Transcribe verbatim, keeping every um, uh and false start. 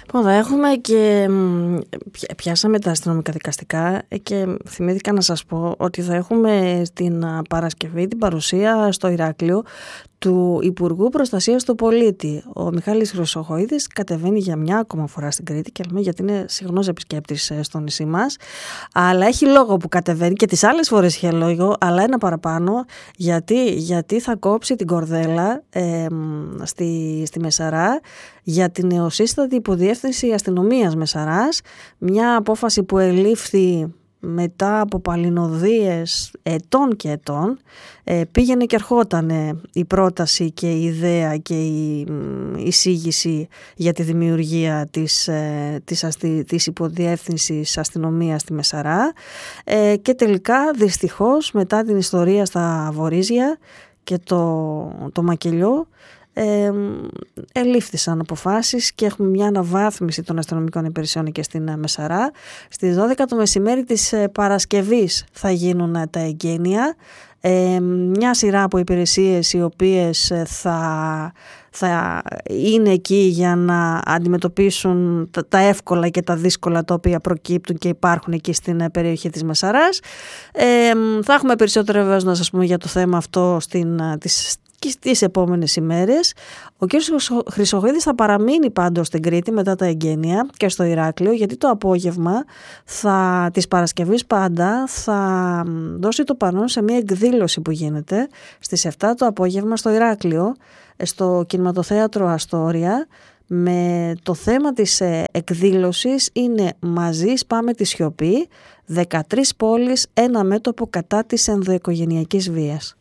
Λοιπόν, θα έχουμε και πιάσαμε τα αστυνομικά δικαστικά και θυμήθηκα να σας πω ότι θα έχουμε στην Παρασκευή την παρουσία στο Ηράκλειο του Υπουργού Προστασίας του Πολίτη. Ο Μιχάλης Χρυσοχοΐδης κατεβαίνει για μια ακόμα φορά στην Κρήτη και λέμε γιατί είναι συχνός επισκέπτης στο νησί μας. Αλλά έχει λόγο που κατεβαίνει και τις άλλες φορές είχε λόγο, αλλά ένα παραπάνω. Γιατί, γιατί θα κόψει την κορδέλα ε, στη, στη Μεσαρά για την νεοσύστατη υποδιεύθυνση αστυνομίας Μεσαράς. Μια απόφαση που ελήφθη μετά από παλινοδίες ετών και ετών. Ε, πήγαινε και ερχότανε η πρόταση και η ιδέα και η εισήγηση για τη δημιουργία της, ε, της, αστι, της υποδιεύθυνσης αστυνομίας στη Μεσαρά ε, και τελικά δυστυχώς μετά την ιστορία στα Βορίζια και το, το Μακελιό Ε, ελήφθησαν αποφάσεις και έχουμε μια αναβάθμιση των αστυνομικών υπηρεσιών και στην Μεσαρά. Στις δώδεκα το μεσημέρι της Παρασκευής θα γίνουν τα εγγένεια. Ε, μια σειρά από υπηρεσίες οι οποίες θα, θα είναι εκεί για να αντιμετωπίσουν τα, τα εύκολα και τα δύσκολα τα οποία προκύπτουν και υπάρχουν εκεί στην περιοχή της Μεσαράς. Ε, θα έχουμε περισσότερο βέβαιως να σας πούμε για το θέμα αυτό στην, της, και στις επόμενες ημέρες. Ο κ. Χρυσοχοΐδης θα παραμείνει πάντως στην Κρήτη μετά τα εγγένεια και στο Ηράκλειο, γιατί το απόγευμα θα, της Παρασκευής πάντα θα δώσει το παρόν σε μια εκδήλωση που γίνεται στις επτά το απόγευμα στο Ηράκλειο, στο Κινηματοθέατρο Αστόρια, με το θέμα της εκδήλωσης είναι «Μαζί σπάμε τη σιωπή, δεκατρείς πόλεις, ένα μέτωπο κατά της ενδοοικογενειακής βίας».